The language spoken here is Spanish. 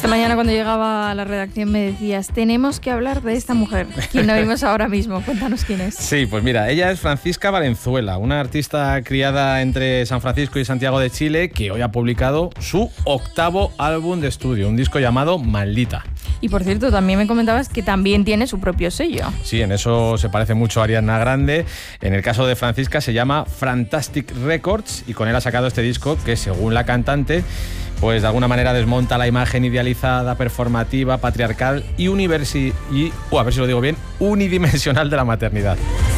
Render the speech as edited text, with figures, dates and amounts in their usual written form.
Esta mañana cuando llegaba a la redacción me decías, tenemos que hablar de esta mujer, quien no vimos ahora mismo. Cuéntanos quién es. Sí, pues mira, ella es Francisca Valenzuela, una artista criada entre San Francisco y Santiago de Chile, que hoy ha publicado su 8º álbum de estudio, un disco llamado Maldita. Y por cierto, también me comentabas que también tiene su propio sello. Sí, en eso se parece mucho a Ariana Grande. En el caso de Francisca se llama Fantastic Records y con él ha sacado este disco que, según la cantante, pues de alguna manera desmonta la imagen idealizada, performativa, patriarcal y a ver si lo digo bien, unidimensional de la maternidad.